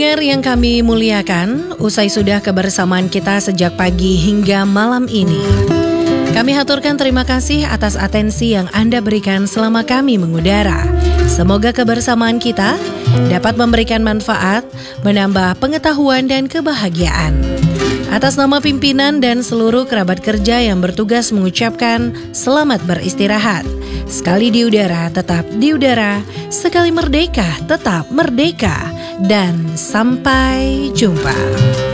pendengar yang kami muliakan, usai sudah kebersamaan kita sejak pagi hingga malam ini. Kami haturkan terima kasih atas atensi yang Anda berikan selama kami mengudara. Semoga kebersamaan kita dapat memberikan manfaat, menambah pengetahuan dan kebahagiaan. Atas nama pimpinan dan seluruh kerabat kerja yang bertugas mengucapkan selamat beristirahat. Sekali di udara, tetap di udara. Sekali merdeka, tetap merdeka. Dan sampai jumpa.